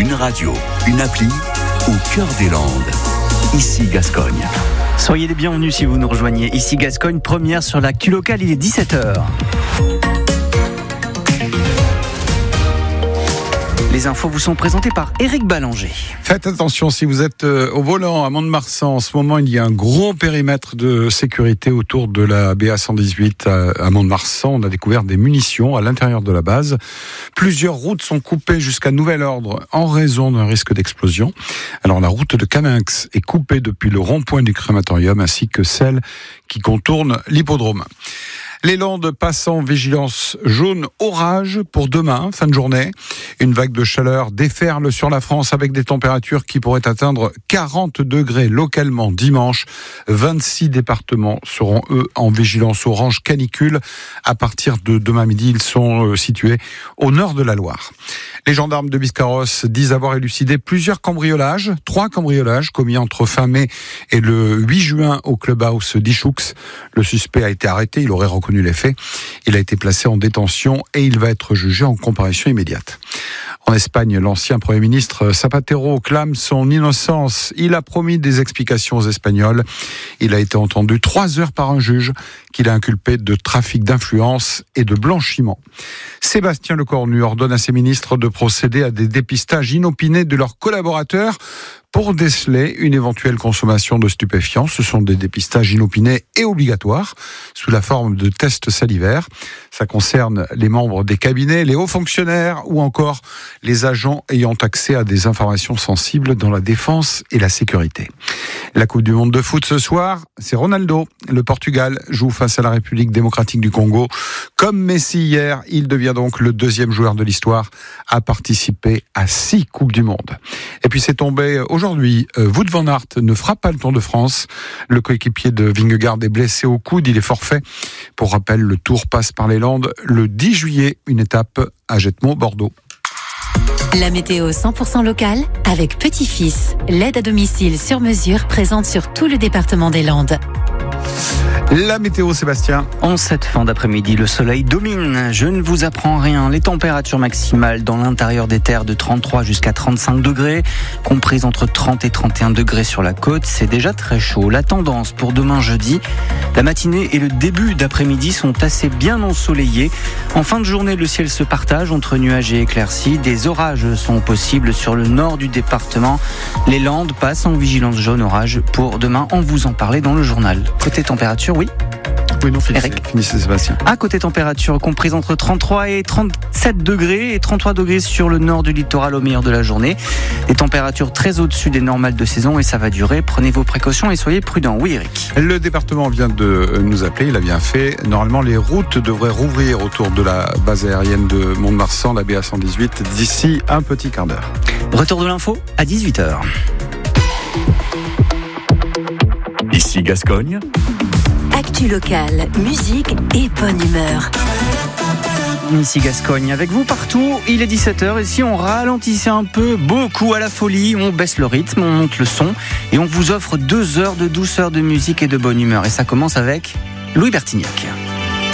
Une radio, une appli, au cœur des Landes. Ici Gascogne. Soyez les bienvenus si vous nous rejoignez. Ici Gascogne, première sur l'actu locale, il est 17h. Les infos vous sont présentées par Éric Ballanger. Faites attention, si vous êtes au volant à Mont-de-Marsan, en ce moment, il y a un gros périmètre de sécurité autour de la BA 118 à Mont-de-Marsan. On a découvert des munitions à l'intérieur de la base. Plusieurs routes sont coupées jusqu'à nouvel ordre en raison d'un risque d'explosion. Alors la route de Caminx est coupée depuis le rond-point du crématorium ainsi que celle qui contourne l'hippodrome. Les Landes passent en vigilance jaune orage pour demain, fin de journée. Une vague de chaleur déferle sur la France avec des températures qui pourraient atteindre 40 degrés localement dimanche. 26 départements seront, eux, en vigilance orange canicule. À partir de demain midi, ils sont situés au nord de la Loire. Les gendarmes de Biscarrosse disent avoir élucidé plusieurs cambriolages, 3 cambriolages commis entre fin mai et le 8 juin au clubhouse d'Ichoux. Le suspect a été arrêté, il aurait reconnu les faits. Il a été placé en détention et il va être jugé en comparution immédiate. En Espagne, l'ancien Premier ministre Zapatero clame son innocence. Il a promis des explications aux Espagnols. Il a été entendu 3 heures par un juge qu'il a inculpé de trafic d'influence et de blanchiment. Sébastien Lecornu ordonne à ses ministres de procéder à des dépistages inopinés de leurs collaborateurs pour déceler une éventuelle consommation de stupéfiants. Ce sont des dépistages inopinés et obligatoires, sous la forme de tests salivaires. Ça concerne les membres des cabinets, les hauts fonctionnaires ou encore les agents ayant accès à des informations sensibles dans la défense et la sécurité. La Coupe du Monde de foot ce soir, c'est Ronaldo. Le Portugal joue face à la République démocratique du Congo. Comme Messi hier, il devient donc le 2e joueur de l'histoire à participer à 6 Coupes du Monde. Et puis c'est tombé aujourd'hui, Wout van Aert ne fera pas le Tour de France. Le coéquipier de Vingegaard est blessé au coude, il est forfait. Pour rappel, le Tour passe par les Landes le 10 juillet, une étape à Jettemont-Bordeaux. La météo 100% locale avec Petit-Fils, l'aide à domicile sur mesure présente sur tout le département des Landes. La météo, Sébastien. En cette fin d'après-midi, le soleil domine. Je ne vous apprends rien. Les températures maximales dans l'intérieur des terres de 33 jusqu'à 35 degrés, comprises entre 30 et 31 degrés sur la côte. C'est déjà très chaud. La tendance pour demain jeudi, la matinée et le début d'après-midi sont assez bien ensoleillés. En fin de journée, le ciel se partage entre nuages et éclaircies. Des orages sont possibles sur le nord du département. Les Landes passent en vigilance jaune orage pour demain. On vous en parlait dans le journal. Côté température, oui. Oui, non, finissez Sébastien. À côté température comprise entre 33 et 37 degrés et 33 degrés sur le nord du littoral au meilleur de la journée. Des températures très au-dessus des normales de saison et ça va durer. Prenez vos précautions et soyez prudents. Oui, Eric. Le département vient de nous appeler, il a bien fait. Normalement, les routes devraient rouvrir autour de la base aérienne de Mont-de-Marsan, la BA 118, d'ici un petit quart d'heure. Retour de l'info à 18h. Ici Gascogne. Actu locale, musique et bonne humeur. Ici Gascogne, avec vous partout, il est 17h et si on ralentissait un peu, beaucoup à la folie, on baisse le rythme, on monte le son et on vous offre 2 heures de douceur, de musique et de bonne humeur. Et ça commence avec Louis Bertignac.